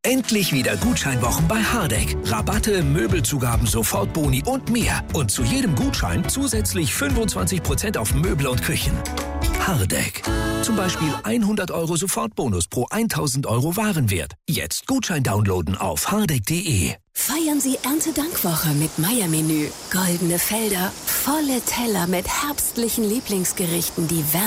Endlich wieder Gutscheinwochen bei Hardegg. Rabatte, Möbelzugaben, Sofortboni und mehr. Und zu jedem Gutschein zusätzlich 25% auf Möbel und Küchen. Hardegg. Zum Beispiel 100 € Sofortbonus pro 1000 € Warenwert. Jetzt Gutschein downloaden auf hardegg.de. Feiern Sie Erntedankwoche mit Meier-Menü. Goldene Felder, volle Teller mit herbstlichen Lieblingsgerichten, die wärmen.